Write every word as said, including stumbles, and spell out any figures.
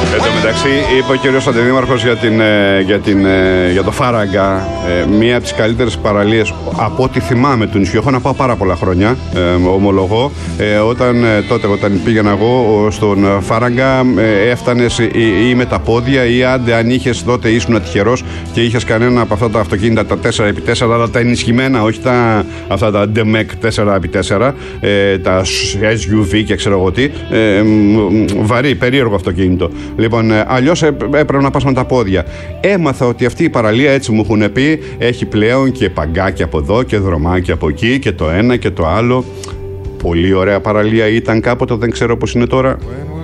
Εν τω μεταξύ, είπε ο κύριος Αντιδήμαρχος για, την, για, την, για το Φάραγγα, μία από τις καλύτερες παραλίες από ό,τι θυμάμαι του νησιού. Έχω να πάω πάρα πολλά χρόνια, ε, ομολογώ. Ε, όταν, τότε, όταν πήγαινα εγώ στον Φάραγγα, ε, έφτανες ή, ή με τα πόδια, ή άντε αν είχες τότε ήσουν τυχερός και είχες κανένα από αυτά τα αυτοκίνητα τα τέσσερα επί τέσσερα, αλλά τα ενισχυμένα, όχι τα, αυτά τα ντεμεκ τέσσερα επί τέσσερα, ε, τα ες γιου βι και ξέρω εγώ τι. Ε, βαρύ, περίεργο αυτοκίνητο. Λοιπόν, αλλιώς έπρεπε να πας με τα πόδια. Έμαθα ότι αυτή η παραλία, έτσι μου έχουν πει, έχει πλέον και παγκάκια από εδώ και δρομάκια από εκεί και το ένα και το άλλο. Πολύ ωραία παραλία ήταν κάποτε, δεν ξέρω πώς είναι τώρα.